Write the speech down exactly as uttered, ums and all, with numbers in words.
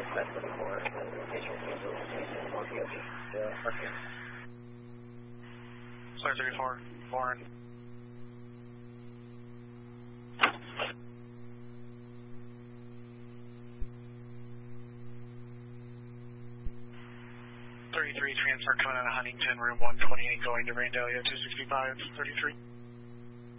That's twenty-four, visual visual, on the ocean. Yeah, okay. Star thirty-four, foreign. thirty-three, transfer coming out of Huntington, room one twenty-eight, going to Vandalia two sixty-five, thirty-three.